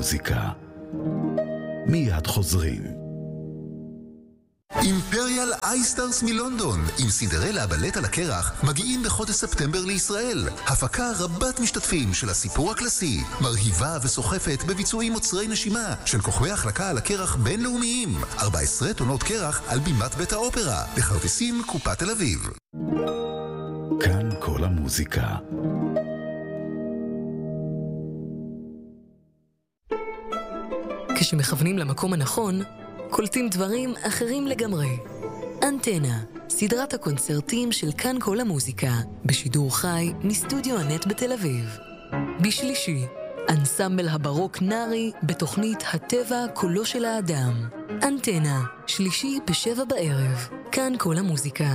המוזיקה. מיד חוזרים. אימפריאל אייסטארס מלונדון עם סינדרלה בלט על הקרח מגיעים בחודש ספטמבר לישראל. הפקה רבת משתתפים של הסיפור הקלאסי, מרהיבה וסוחפת בביצועים מוצרי נשימה של כוכבי החלקה על הקרח בינלאומיים. 14 טונות קרח על בימת בית האופרה, בכרטיסים קופת תל אביב. כאן כל המוזיקה. כשמכוונים למקום הנכון, קולטים דברים אחרים לגמרי. אנטנה, סדרת הקונצרטים של כאן כל המוזיקה, בשידור חי מסטודיו הנט בתל אביב. בשלישי, אנסמבל הברוק נארי בתוכנית הטבע קולו של האדם. אנטנה, שלישי ב19:00, כאן כל המוזיקה.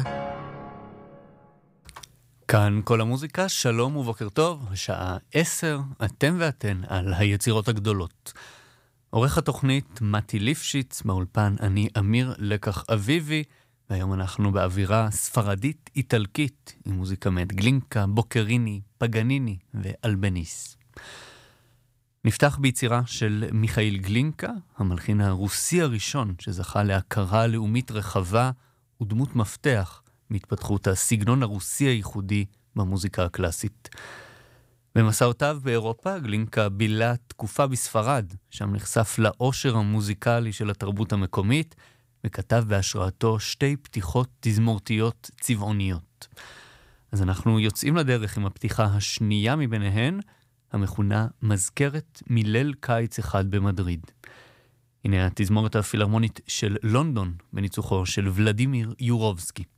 כאן כל המוזיקה, שלום ובוקר טוב, השעה 10, אתם ואתן על היצירות הגדולות. עורך התוכנית מתי ליפשיץ, באולפן אני אמיר לקח אביבי, והיום אנחנו באווירה ספרדית איטלקית, עם מוזיקה מאת גלינקה, בוקריני, פגניני ואלבניס. נפתח ביצירה של מיכאיל גלינקה, המלחין הרוסי הראשון שזכה להכרה לאומית רחבה ודמות מפתח מהתפתחות הסגנון הרוסי הייחודי במוזיקה הקלאסית. במסעותיו באירופה, גלינקה בילה תקופה בספרד, שם נחשף לאושר המוזיקלי של התרבות המקומית, וכתב בהשראתו שתי פתיחות תזמורתיות צבעוניות. אז אנחנו יוצאים לדרך עם הפתיחה השנייה מביניהן, המכונה מזכרת מליל קיץ אחד במדריד. הנה התזמורת הפילהרמונית של לונדון, בניצוחו של ולדימיר יורובסקי.